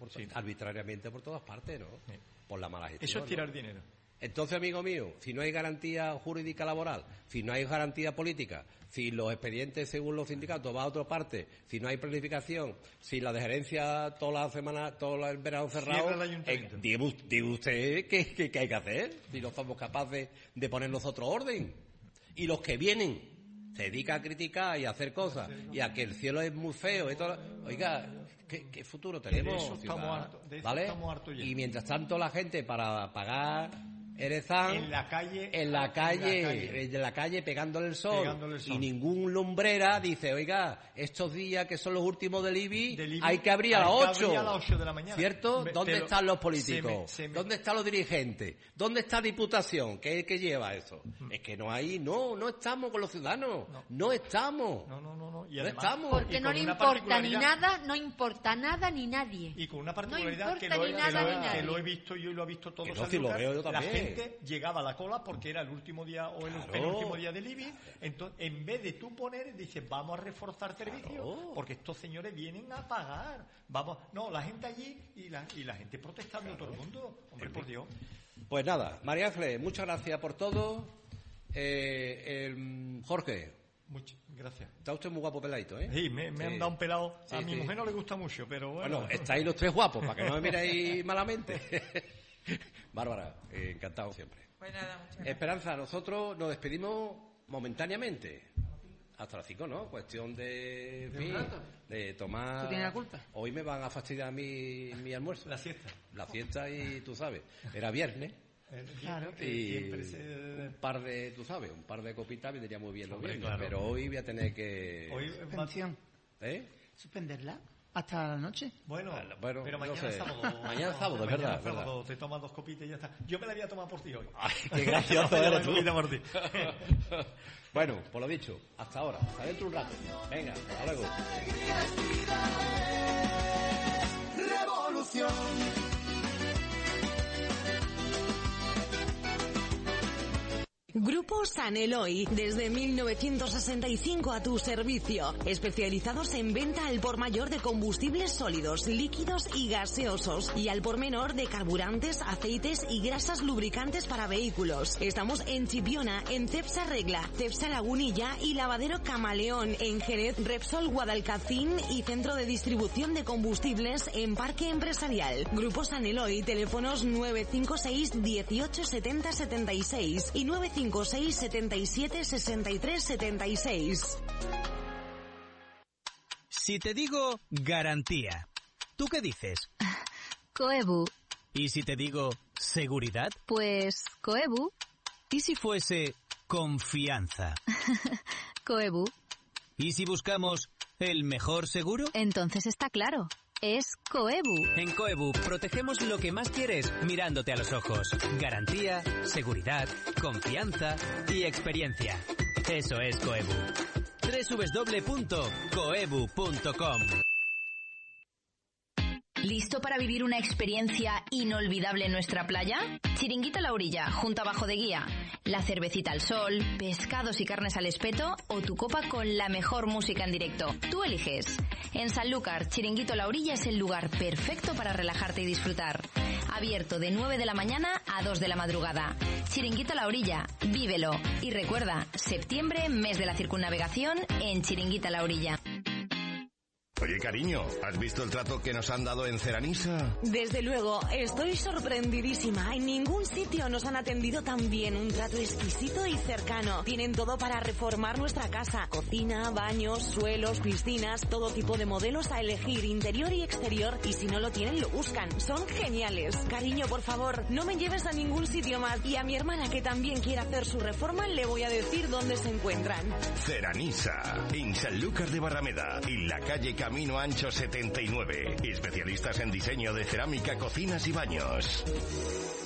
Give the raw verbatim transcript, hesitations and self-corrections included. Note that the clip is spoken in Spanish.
por, sí. arbitrariamente por todas partes, ¿no? Sí. Por la mala gestión. Eso es tirar ¿no? dinero. Entonces, amigo mío, si no hay garantía jurídica laboral, si no hay garantía política, si los expedientes según los sindicatos va a otra parte, si no hay planificación, si la de gerencia toda la semana, todo el verano cerrado, eh, diga, diga usted qué, qué, qué hay que hacer si no somos capaces de poner nosotros orden. Y los que vienen se dedican a criticar y a hacer cosas y a que el cielo es muy feo. Esto, oiga, ¿qué, qué futuro tenemos? De eso estamos hartos, de eso ¿vale? estamos hartos ya. Y mientras tanto la gente para pagar Erezán en la calle en la calle en la calle, en la calle pegándole el sol, pegándole el sol. Y ningún lumbrera dice, oiga, estos días que son los últimos del I B I, del I B I hay que abrir a las ocho, a las ocho de la mañana, ¿cierto? Me, ¿Dónde lo, están los políticos? Se me, se me... ¿Dónde están los dirigentes? ¿Dónde está Diputación? ¿Qué es el que lleva eso? Mm. Es que no hay, no, no estamos con los ciudadanos, no, no estamos, no, no, no, no, y no además, estamos, porque no le importa ni nada, no importa nada ni nadie, y con una particularidad no que, lo he, nada, que, lo, que lo he visto yo y lo he visto todos, no, si lo veo yo la también. gente llegaba a la cola porque era el último día o el claro. penúltimo día del I B I, entonces en vez de tú poner, dices, vamos a reforzar servicios, claro. porque estos señores vienen a pagar, vamos, no, la gente allí y la, y la gente protestando, claro. Todo el mundo, hombre, por Dios. Pues nada, María Ángeles, muchas gracias por todo. Eh, eh, Jorge, muchas gracias. Está usted muy guapo peladito, ¿eh? Sí, me, me sí. han dado un pelado. A sí, mi sí. mujer no le gusta mucho, pero bueno. Bueno, estáis los tres guapos, para que no me miréis malamente. Bárbara, eh, encantado siempre. Pues nada, muchas gracias. Esperanza, nosotros nos despedimos momentáneamente. Hasta las cinco, ¿no? Cuestión de... ¿De, fin, de tomar... ¿Tú tienes la culpa? Hoy me van a fastidiar mi, mi almuerzo. La siesta. La siesta y tú sabes. Era viernes. Claro, que y siempre se... un par de, tú sabes, un par de copitas vendría muy bien los Hombre, viernes, claro. Pero hoy voy a tener que... Hoy Suspensión. ¿Eh? ¿Suspenderla? ¿Hasta la noche? Bueno, bueno pero no mañana sé. es sábado. Mañana es sábado, es mañana verdad, es sábado, verdad. te tomas dos copitas y ya está. Yo me la voy a tomar por ti hoy. Ay, qué gracioso eres tú. Por ti. Bueno, por lo dicho, hasta ahora. Hasta dentro un rato. Venga, hasta luego. Revolución. Grupo San Eloy, desde mil novecientos sesenta y cinco a tu servicio, especializados en venta al por mayor de combustibles sólidos, líquidos y gaseosos, y al por menor de carburantes, aceites y grasas lubricantes para vehículos. Estamos en Chipiona, en Cepsa Regla, Cepsa Lagunilla y Lavadero Camaleón, en Jerez, Repsol Guadalcacín y Centro de Distribución de Combustibles en Parque Empresarial. Grupo San Eloy, teléfonos nueve cinco seis dieciocho setenta setenta y seis y nueve cinco seis setenta y siete sesenta y tres setenta y seis. Si te digo garantía, ¿tú qué dices? Coebu. ¿Y si te digo seguridad? Pues Coebu. ¿Y si fuese confianza? Coebu. ¿Y si buscamos el mejor seguro? Entonces está claro. Es Coebu. En Coebu protegemos lo que más quieres mirándote a los ojos. Garantía, seguridad, confianza y experiencia. Eso es Coebu. doble u doble u doble u punto coebu punto com. ¿Listo para vivir una experiencia inolvidable en nuestra playa? Chiringuito a la orilla, junto a Bajo de Guía. La cervecita al sol, pescados y carnes al espeto o tu copa con la mejor música en directo. Tú eliges. En Sanlúcar, Chiringuito a la orilla es el lugar perfecto para relajarte y disfrutar. Abierto de nueve de la mañana a dos de la madrugada. Chiringuito a la orilla, vívelo. Y recuerda, septiembre, mes de la circunnavegación en Chiringuito a la orilla. Oye, cariño, ¿has visto el trato que nos han dado en Ceranisa? Desde luego, estoy sorprendidísima. En ningún sitio nos han atendido tan bien. Un trato exquisito y cercano. Tienen todo para reformar nuestra casa. Cocina, baños, suelos, piscinas, todo tipo de modelos a elegir, interior y exterior. Y si no lo tienen, lo buscan. Son geniales. Cariño, por favor, no me lleves a ningún sitio más. Y a mi hermana, que también quiere hacer su reforma, le voy a decir dónde se encuentran. Ceranisa, en Sanlúcar de Barrameda, en la calle Camino Ancho setenta y nueve. Especialistas en diseño de cerámica, cocinas y baños.